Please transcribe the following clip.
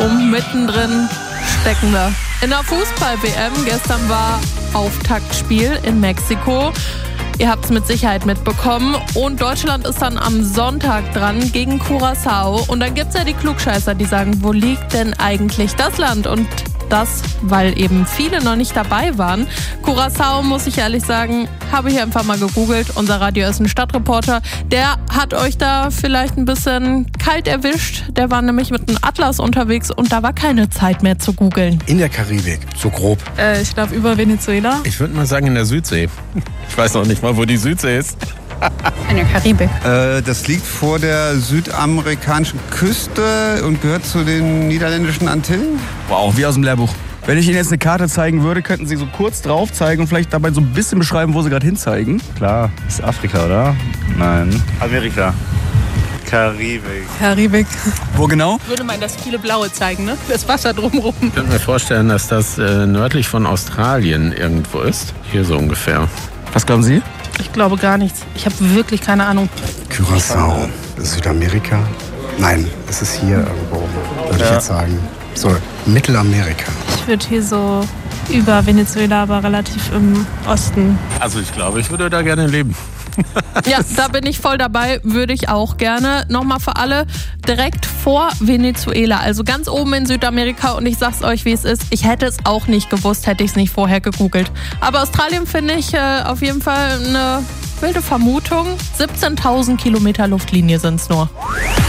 Und mittendrin stecken wir. In der Fußball-WM gestern war Auftaktspiel in Mexiko. Ihr habt es mit Sicherheit mitbekommen. Und Deutschland ist dann am Sonntag dran gegen Curaçao. Und dann gibt es ja die Klugscheißer, die sagen, wo liegt denn eigentlich das Land? Und das, weil eben viele noch nicht dabei waren. Curaçao, muss ich ehrlich sagen, habe ich einfach mal gegoogelt. Unser Radio ist ein Stadtreporter. Der hat euch da vielleicht ein bisschen kalt erwischt. Der war nämlich mit einem Atlas unterwegs und da war keine Zeit mehr zu googeln. In der Karibik, so grob. Ich glaube über Venezuela. Ich würde mal sagen in der Südsee. Ich weiß noch nicht mal, wo die Südsee ist. In der Karibik. Das liegt vor der südamerikanischen Küste und gehört zu den niederländischen Antillen. Wow, wie aus dem Lehrbuch. Wenn ich Ihnen jetzt eine Karte zeigen würde, könnten Sie so kurz drauf zeigen und vielleicht dabei so ein bisschen beschreiben, wo Sie gerade hinzeigen. Klar, ist Afrika, oder? Nein. Amerika. Karibik. Wo genau? Ich würde meinen, dass viele blaue zeigen, ne? Das Wasser drumherum. Ich könnte mir vorstellen, dass das nördlich von Australien irgendwo ist. Hier so ungefähr. Was glauben Sie? Ich glaube gar nichts. Ich habe wirklich keine Ahnung. Curaçao, Südamerika? Nein, es ist hier irgendwo, würde ich jetzt sagen. So, Mittelamerika. Ich würde hier so über Venezuela, aber relativ im Osten. Also ich glaube, ich würde da gerne leben. Ja, da bin ich voll dabei, würde ich auch gerne. Nochmal für alle, direkt vor Venezuela, also ganz oben in Südamerika. Und ich sag's euch, wie es ist, ich hätte es auch nicht gewusst, hätte ich es nicht vorher gegoogelt. Aber Australien finde ich auf jeden Fall eine wilde Vermutung. 17.000 Kilometer Luftlinie sind es nur.